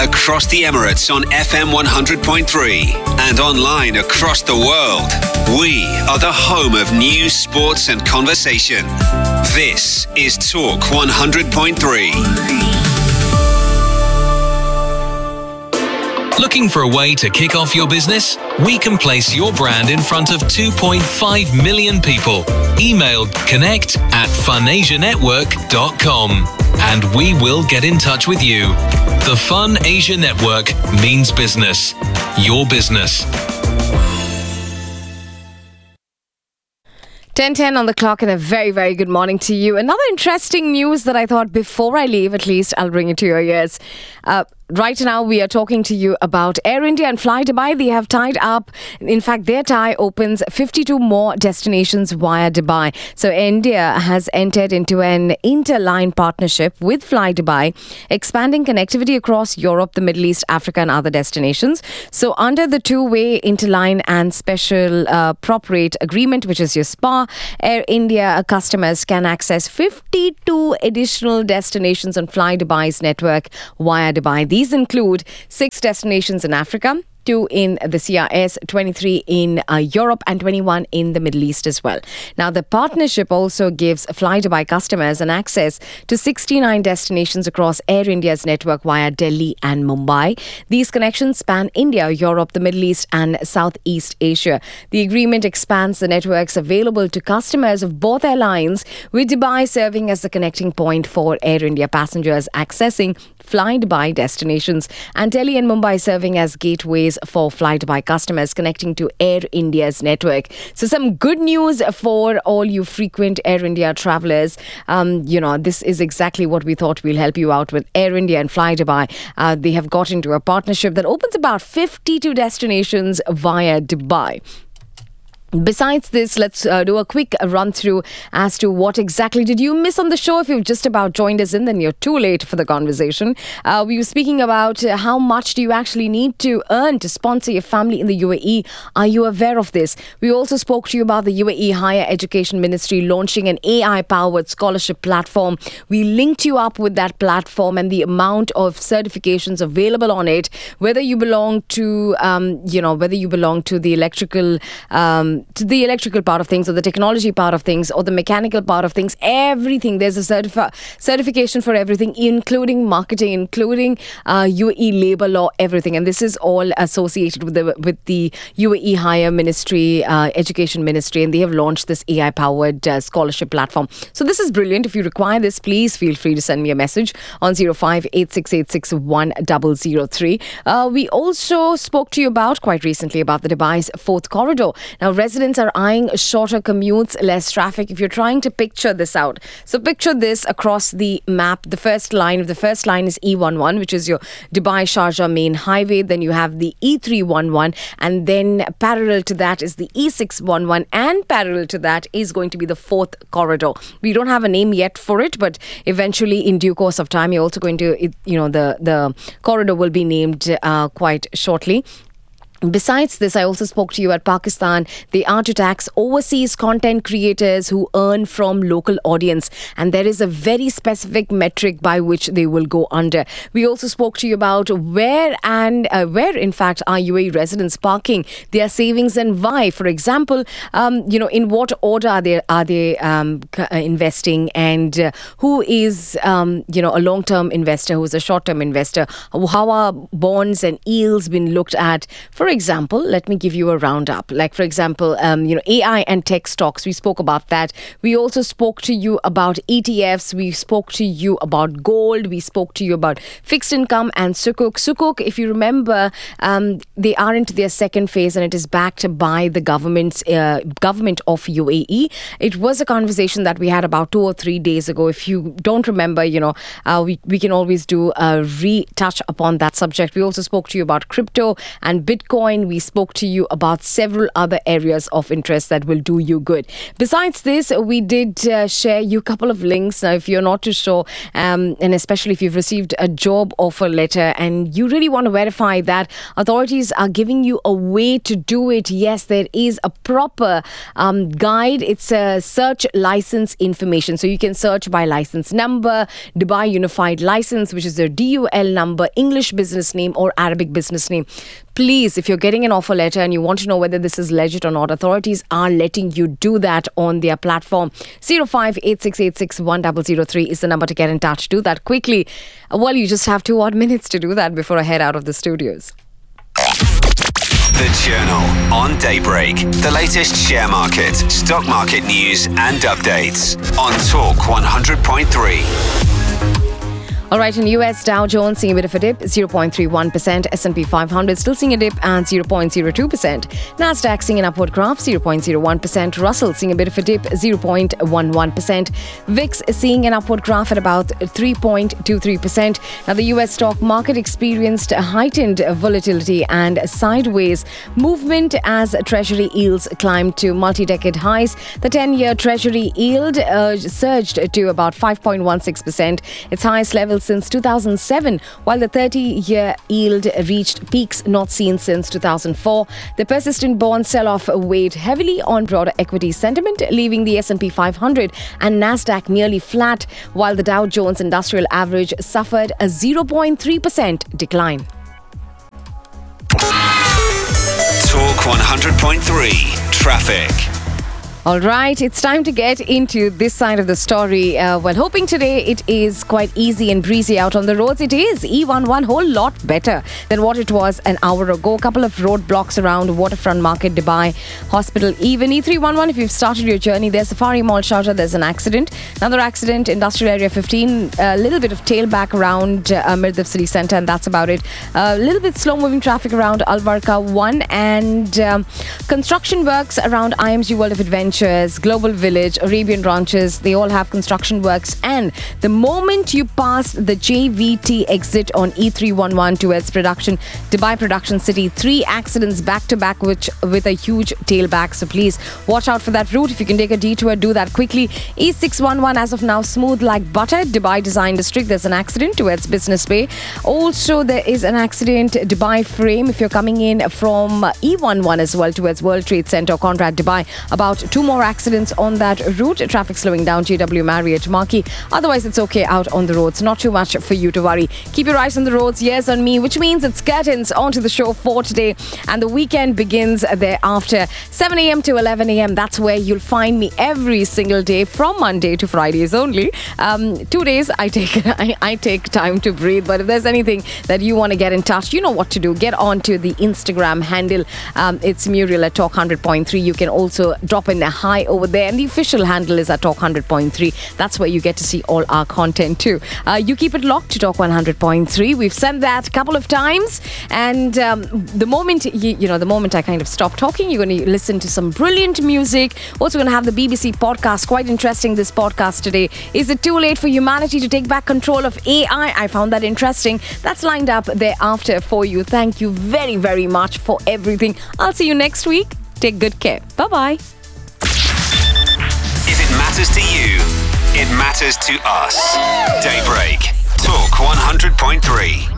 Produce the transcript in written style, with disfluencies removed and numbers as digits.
across the Emirates on FM 100.3 and online across the world. We are the home of news, sports and conversation. This is Talk 100.3. Looking for a way to kick off your business? We can place your brand in front of 2.5 million people. Email connect@funasianetwork.com and we will get in touch with you. The Fun Asia Network means business. Your business. 10:10 on the clock and a very, very good morning to you. Another interesting news that I thought before I leave, at least I'll bring it to your ears. Right now, we are talking to you about Air India and Fly Dubai. They have tied up. In fact, their tie opens 52 more destinations via Dubai. So India has entered into an interline partnership with Fly Dubai, expanding connectivity across Europe, the Middle East, Africa and other destinations. So under the two-way interline and special prop rate agreement, which is your SPA, Air India customers can access 52 additional destinations on Fly Dubai's network via Dubai. These include 6 destinations in Africa, 2 in the CIS, 23 in Europe and 21 in the Middle East as well. Now, the partnership also gives Fly Dubai customers an access to 69 destinations across Air India's network via Delhi and Mumbai. These connections span India, Europe, the Middle East and Southeast Asia. The agreement expands the networks available to customers of both airlines, with Dubai serving as the connecting point for Air India passengers accessing Fly Dubai destinations, and Delhi and Mumbai serving as gateways for Fly Dubai customers connecting to Air India's network. So some good news for all you frequent Air India travelers. This is exactly what we thought we'll help you out with. Air India and Fly Dubai. They have got into a partnership that opens about 52 destinations via Dubai. Besides this, let's do a quick run through as to what exactly did you miss on the show. If you've just about joined us in, then you're too late for the conversation. We were speaking about how much do you actually need to earn to sponsor your family in the UAE. Are you aware of this? We also spoke to you about the UAE Higher Education Ministry launching an AI-powered scholarship platform. We linked you up with that platform and the amount of certifications available on it, whether you belong to, the electrical part of things or the technology part of things or the mechanical part of things, everything. There's a certification for everything, including marketing, including UAE labor law, everything. And this is all associated with the UAE Higher Ministry, Education Ministry, and they have launched this AI-powered scholarship platform. So this is brilliant. If you require this, please feel free to send me a message on 0586861003. We also spoke to you quite recently about the Dubai's 4th corridor. Now, residents are eyeing shorter commutes, less traffic. If you're trying to picture this out, so picture this across the map. The first line is E11, which is your Dubai Sharjah main highway. Then you have the E311, and then parallel to that is the E611, and parallel to that is going to be the 4th corridor. We don't have a name yet for it, but eventually, in due course of time, you're also going to, the corridor will be named quite shortly. Besides this, I also spoke to you at Pakistan. They are to tax overseas content creators who earn from local audience, and there is a very specific metric by which they will go under. We also spoke to you about where in fact are UAE residents parking their savings and why. For example, in what order are they investing, and who is a long-term investor, who is a short-term investor. How are bonds and yields been looked at? For example, let me give you a roundup. Like, for example, AI and tech stocks. We spoke about that. We also spoke to you about ETFs. We spoke to you about gold. We spoke to you about fixed income and Sukuk. Sukuk, if you remember, they are into their second phase, and it is backed by the government of UAE. It was a conversation that we had about 2 or 3 days ago. If you don't remember, we can always do a retouch upon that subject. We also spoke to you about crypto and Bitcoin. Bitcoin. We spoke to you about several other areas of interest that will do you good. Besides this, we did share you a couple of links. Now, if you're not too sure, and especially if you've received a job offer letter and you really want to verify that authorities are giving you a way to do it, yes, there is a proper guide. It's a search license information. So you can search by license number, Dubai Unified License, which is their DUL number, English business name or Arabic business name. Please, if you're getting an offer letter and you want to know whether this is legit or not, authorities are letting you do that on their platform. 0586861003 is the number to get in touch. Do that quickly. Well, you just have 2 odd minutes to do that before I head out of the studios. The Journal on Daybreak. The latest share market, stock market news and updates on Talk 100.3. All right, in US, Dow Jones seeing a bit of a dip, 0.31%. S&P 500 still seeing a dip at 0.02%. Nasdaq seeing an upward graph, 0.01%. Russell seeing a bit of a dip, 0.11%. VIX seeing an upward graph at about 3.23%. Now, the US stock market experienced a heightened volatility and sideways movement as Treasury yields climbed to multi-decade highs. The 10-year Treasury yield surged to about 5.16%, its highest level since 2007, while the 30-year yield reached peaks not seen since 2004. The persistent bond sell-off weighed heavily on broader equity sentiment, leaving the S&P 500 and Nasdaq nearly flat, while the Dow Jones Industrial Average suffered a 0.3% decline. Talk 100.3 Traffic. All right, it's time to get into this side of the story. Well, hoping today it is quite easy and breezy out on the roads. It is. E11 whole lot better than what it was an hour ago. A couple of roadblocks around Waterfront Market, Dubai, Hospital. Even E311, if you've started your journey, there's Safari Mall, Sharjah, there's an accident. Another accident, Industrial Area 15. A little bit of tailback around Mirdif City Centre, and that's about it. A little bit slow-moving traffic around Al Barka 1, and construction works around IMG World of Adventure, Global Village, Arabian Ranches. They all have construction works, and the moment you pass the JVT exit on E311 towards Dubai Production City, 3 accidents back to back with a huge tailback. So please watch out for that route. If you can take a detour, do that quickly. E611 as of now smooth like butter. Dubai Design District, there's an accident towards Business Bay. Also there is an accident Dubai Frame if you're coming in from E11 as well towards World Trade Center, Conrad Dubai. About 2 more accidents on that route. Traffic slowing down JW Marriott Marquee. Otherwise, it's okay out on the roads. Not too much for you to worry. Keep your eyes on the roads, yes, on me, which means it's curtains onto the show for today. And the weekend begins thereafter. 7 a.m. to 11 a.m. That's where you'll find me every single day from Monday to Fridays only. 2 days I take time to breathe. But if there's anything that you want to get in touch, you know what to do. Get onto the Instagram handle. It's Muriel at Talk 100.3. You can also drop in a hi over there, and the official handle is at Talk 100.3. That's where you get to see all our content too. You keep it locked to Talk 100.3. We've said that a couple of times, and the moment the moment I kind of stop talking, you're going to listen to some brilliant music. Also going to have the BBC podcast. Quite interesting, this podcast today. Is it too late for humanity to take back control of AI? I found that interesting. That's lined up thereafter for you. Thank you very, very much for everything. I'll see you next week. Take good care. Bye-bye. If it matters to you, it matters to us. Daybreak. Talk 100.3.